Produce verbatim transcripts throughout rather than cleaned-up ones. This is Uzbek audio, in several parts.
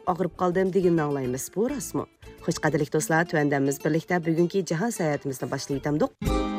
ağırıp kaldım deginini anlayımız. Bu rasmı. Hoş qadrlik dostlar, tüvendemiz birlikte bugünkü cihan seyahatimizde başlayıtamdık.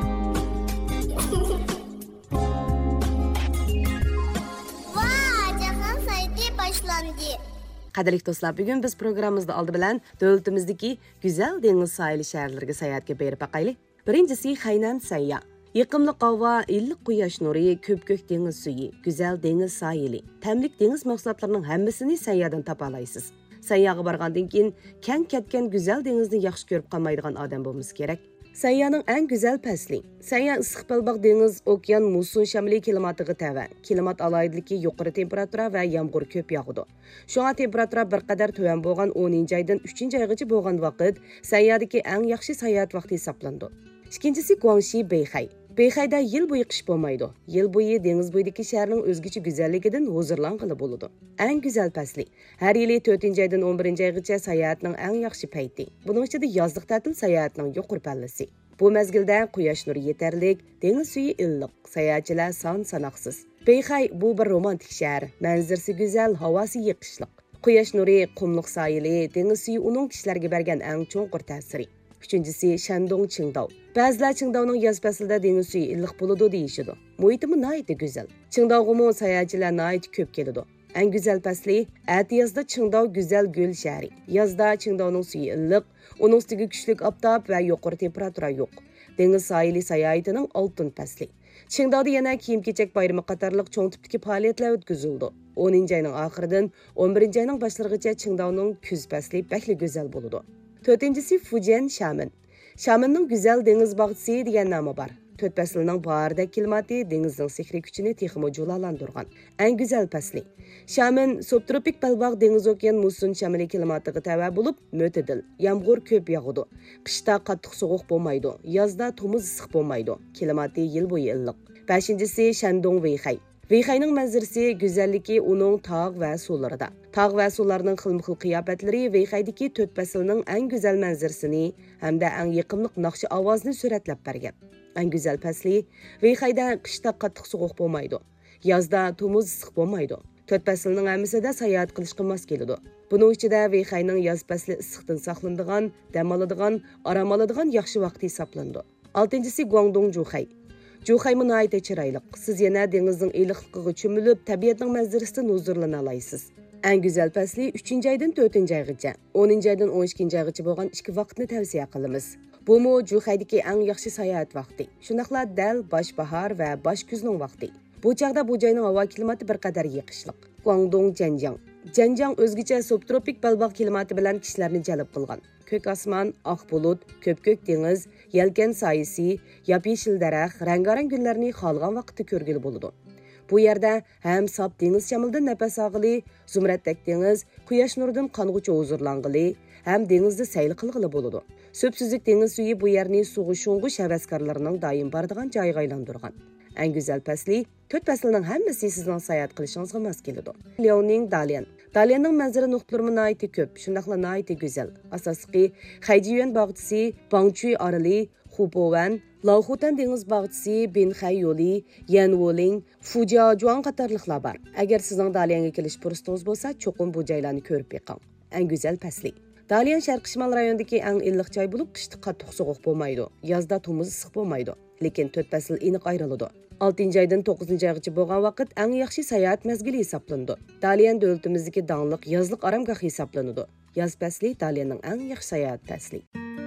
Qadrlik dostlar, bugün biz programımızda aldı bilen devletimizdeki güzel deniz sahili şehirlerine seyahatga berip bakaylı. Birincisi Haynan Sayya. Yıqımlı qava, illik quyosh nuri, köp-kök deniz suyu, güzel deniz sahili, təmlik deniz mahsulotlarının hammasini sayyadan tapalaysiz. Sayyaga bargandan keyin keng ketken güzel denizni yaxshi ko'rib qolmaydigan odam bo'lmos kerak. Sayyaning eng güzel pasli. Sayya issiq balbaq dengiz, okean, muson shamli klimatiga tava. Klimat alayidligi yuqori temperatura va yomg'ir ko'p yog'di. Shunga temperatura bir qadar tuvan bo'lgan o'ninchi oydan uchinchi oygacha bo'lgan vaqt Sayyadagi eng yaxshi sayohat vaqti hisoblandi. Ikkinchisi Guangxi Beihai. Beihai'da yil bo'yi qish bo'lmaydi. Yil bo'yi dengiz bo'yidagi shaharning o'zgacha go'zalligidan huzurlanqili bo'ladi. Eng go'zal fasli. Har yili to'rtinchi oydan o'n birinchi oygacha sayohatning eng yaxshi payti. Buning ichida yozlik ta'til sayohatning yuqori pallasi. Bu mezgilda quyosh nuri yetarlik, dengiz suvi illiq, sayohatchilar son sanoqsiz. Beihai bu bir romantik shahar. Manzarasi go'zal, havosi yiqishliq. Quyosh nuri, qumliq soyili, dengiz suvi uning kishilarga bergan eng cho'nqur ta'siri. Üçüncüsü Shandong Qingdao. Ba'zilar Qingdaoning yoz faslida dengiz suvi illiq bo'ladi deyishadi. Muhitimi nihoyatda go'zal. Qingdaoga sayohatchilar nihoyat ko'p keladi. Eng go'zal fasli at yozda Qingdao go'zal gul shahri. Yozda Qingdaoning suvi illiq, uning ustiga kuchli oftob va yuqori temperatura yo'q. Dengiz sohili sayohatining oltin fasli. Qingdaoda yana kiyim-kechak bayrami qatorliq cho'ng tipdagi faoliyatlar o'tkazildi. o'ninchi oyning oxiridan o'n birinchi oyning boshlarigacha Qingdaoning kuz fasli bakli go'zal bo'ladi. To'rtinchisi Fujian Xiamen. Xiamenning güzel deniz bağçısı degan nomi bor. To'rt faslning bahordagi klimati dengizning sehriy kuchini texmo julalandırgan. Eng güzel fasli. Xiamen subtropik balbaq dengiz okean muson shamli klimatiga tava bo'lib, mo'tadil. Yomg'ir ko'p yog'adi. Qishda qattiq sovuq bo'lmaydi, yozda tomuz issiq bo'lmaydi. Klimati yil bo'yi illiq. beshinchisi Shandong Weihai. Weihaining manzarasi go'zalligi uning tog' va suvlarida. Tog' va suvlarning xilma-xil qiyofatlari Weihai'dagi to'rt faslning eng go'zal manzarasini hamda eng yiqimliq naqshi ovozini suratlab bergan. Eng go'zal fasli Weihai'da qishda qattiq sovuq bo'lmaydi, yozda tomuz issiq bo'lmaydi. To'rt faslning hammasida sayohat qilishga mos keladi. Buning ichida Weihai'ning yoz fasli issiqdan saqlanadigan, dam oladigan, orom oladigan yaxshi vaqt hisoblandi. oltinchisi Guangdong Zhuhai. Zhuhai nihoyatda chiroyli. Siz yana dengizning iliqligiga cho'milib, tabiatning manzarasidan huzurlana olasiz. Eng go'zal fasli uchinchi oydan to'rtinchi oygacha, o'ninchi oydan o'n ikkinchi oygacha bo'lgan ikki vaqtni tavsiya qilamiz. Bu mu Zhuhaidagi eng yaxshi sayohat vaqti. Shunaqla dal bosh bahor va bosh kuzning vaqti. Bu chaqda bu joyning havo klimati bir qadar yiqishliq. Guangdong Zhenjiang. Zhenjiang o'zgacha subtropik balbaq klimati bilan kishilarni jalb qilgan. Ko'k osmon, oq bulut, ko'p-ko'k dengiz, yelkan soyisi, yop-yeshil daraxt, rang-barang gullarni xohlagan vaqtda ko'rgili bo'ladi. Bu yerda ham sop dengiz shamildan nafas olg'ili, zumratdak dengiz, quyosh nuridan qong'uchi huzurlanғili, ham dengizni sayl qilg'ili bo'ladi. So'psizlik dengiz suvi bu yerni sug'i sho'ng'ish havaskorlarining doim boradigan joyiga aylantirgan. Eng go'zal fasli to'rt faslning hammasi sizning sayohat qilishingizga mos keladi. Liaoning Dalian. Dalianning manzara nuqtalari nihoyat ko'p, shundaqla nihoyat go'zal. Asosiy Haijiyuan bog'chisi, Bangchui oroli, Hubowan, Laohutan dengiz bog'chisi, Binhai yo'li, Yanwoling, Fujiajuan qatorliqlar bor. Agar sizning Dalianga kelish fursatingiz bo'lsa, cho'qim bu joylarni ko'rib beqing. Eng go'zal fasli. Dalian sharqiy shimol rayonidagi eng illiq joy bo'lib, qishda qattiq sovuq bo'lmaydi, yozda tomuz issiq bo'lmaydi. Lekin to'rt fasl aniq ayriladi. oltinchi oydan to'qqizinchi oygacha bo'lgan vaqt eng yaxshi sayohat mezgili hisoblandi. Dalian davlatimizdagi dangliq yozlik oromgoh hisoblanadi. Yoz fasli Dalianning eng yaxshi sayohat fasli.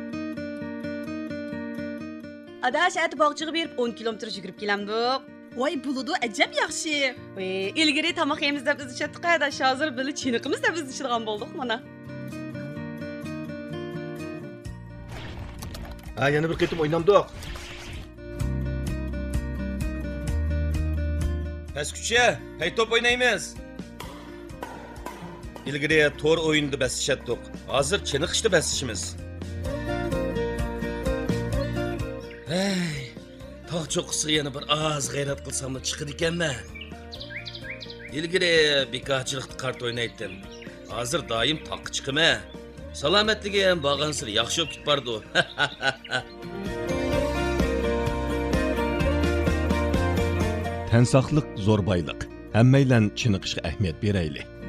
Adash at bog'chiga berib o'n kilometr yugurib kelamdik. Voy buludu ajab yaxshi. Voy ilgari tomoq yeymiz deb biz chatdiq, adash hozir bili chiniqimiz deb biz ichadigan bo'ldik mana. Ha, yana bir qitim o'ynamdik. Pesküçe, hey top oynaymiz. İlgiri tor oyunda basışattık. Hazır çeniqishda basışimiz. Hey, tog' cho'qqisiga yana bir oz g'ayrat qilsam chiqadi ekanman. İlgiri bekorchilikda kart o'ynaydim. Hozir doim toqqa chiqaman. Salomatligi ham borgansir yaxshi bo'lib ketbardi. Tensaqlıq zor bayliq. Həmməylə çiniqishga ahamiyat berayli.